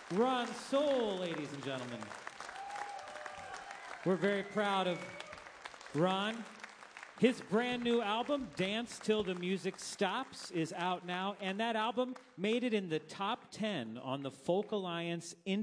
Ron Soul, ladies and gentlemen. We're very proud of Ron. His brand new album, Dance Till the Music Stops, is out now, and that album made it in the top 10 on the Folk Alliance